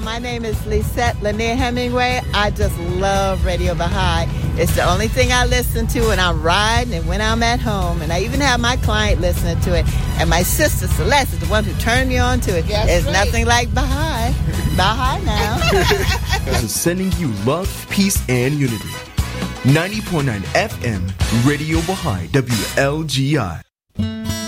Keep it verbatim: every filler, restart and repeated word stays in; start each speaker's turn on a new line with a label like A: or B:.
A: my name is Lisette Lanier Hemingway. I just love Radio Baha'i. It's the only thing I listen to when I'm riding and when I'm at home. And I even have my client listening to it. And my sister Celeste is the one who turned me on to it.
B: That's
A: It's
B: right.
A: nothing like Baha'i. Baha'i now.
C: So sending you love, peace, and unity. ninety point nine F M, Radio Baha'i, W L G I.